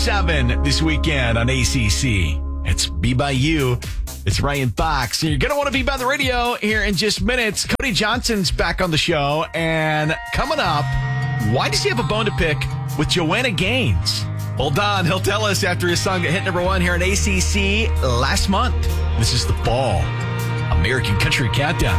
7 this weekend on ACC. It's Be By You. It's Ryan Fox. You're going to want to be by the radio here in just minutes. Cody Johnson's back on the show. And coming up, why does he have a bone to pick with Joanna Gaines? Hold on. He'll tell us after his song hit number 1 here on ACC last month. This is the Fall American Country Countdown.